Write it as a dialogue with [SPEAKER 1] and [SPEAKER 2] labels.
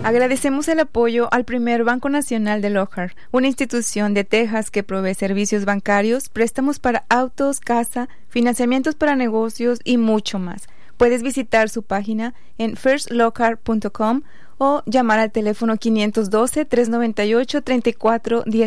[SPEAKER 1] Agradecemos el apoyo al primer Banco Nacional de Lockhart, una institución de Texas que provee servicios bancarios, préstamos para autos, casa, financiamientos para negocios y mucho más. Puedes visitar su página en firstlockhart.com o llamar al teléfono 512-398-3410.